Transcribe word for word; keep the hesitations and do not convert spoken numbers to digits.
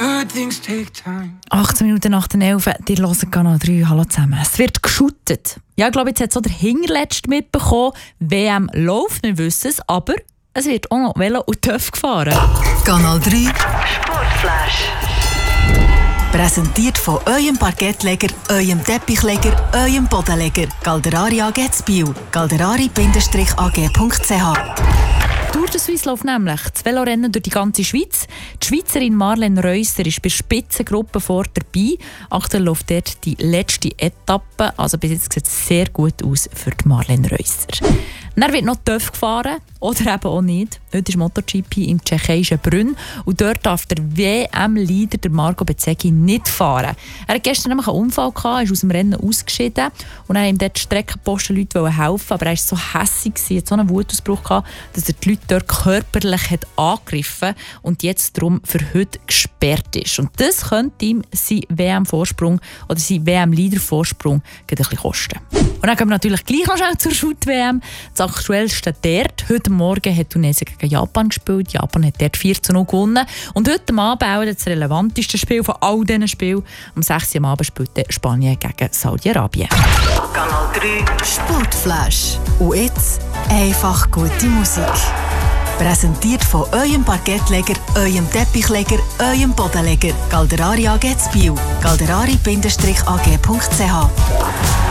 Good things take time. achtzehn Minuten nach der elf, die hören Kanal drei. Hallo zusammen. Es wird geschootet. Ja, ich glaube, jetzt hat es so der Hinterletzte mitbekommen. W M läuft, wir wissen es, aber es wird auch noch Velo und TÜV gefahren. Kanal drei Sportflash. Präsentiert von eurem Parkettleger, eurem Teppichleger, eurem Bodenleger. Galderari A G Zbiel. galderari Bindestrich A G Punkt C H. Tour de Suisse läuft nämlich das Velorennen durch die ganze Schweiz. Die Schweizerin Marlene Reusser ist bei der Spitzengruppe vor dabei. Aktuell läuft dort die letzte Etappe. Also bis jetzt sieht es sehr gut aus für die Marlene Reusser. Dann wird noch TÜV gefahren, oder eben auch nicht. Heute ist MotoGP im tschechischen Brünn und dort darf der W M-Leader Marco Bezzecchi nicht fahren. Er hat gestern nämlich einen Unfall gehabt, ist aus dem Rennen ausgeschieden und dann haben ihm dort die Streckenpostenleute helfen, aber er war so hässig, er hat so einen Wutausbruch gehabt, dass er die Leute dort körperlich hat angegriffen und jetzt darum für heute gesperrt ist. Und das könnte ihm sein W M-Vorsprung oder sein W M-Leader-Vorsprung ein bisschen kosten. Und dann gehen wir natürlich gleich noch schnell zur Shoot-W M. Das aktuellste dort. Heute Morgen hat Tunesien gegen Japan gespielt. Japan hat dort vier zu null gewonnen. Und heute Abend auch das relevanteste Spiel von all diesen Spielen. Um sechs Uhr am Abend spielt Spanien gegen Saudi-Arabien. Kanal drei Sportflash. Und jetzt einfach gute Musik. Präsentiert von eurem Parkettleger, eurem Teppichleger, eurem Bodenleger. Galderari A G Zbiel. galderari Bindestrich A G Punkt C H.